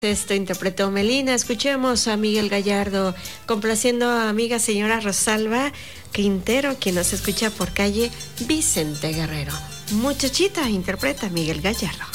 Esto interpretó Melina. Escuchemos a Miguel Gallardo complaciendo a amiga señora Rosalba Quintero, quien nos escucha por calle Vicente Guerrero. Muchachita interpreta Miguel Gallardo.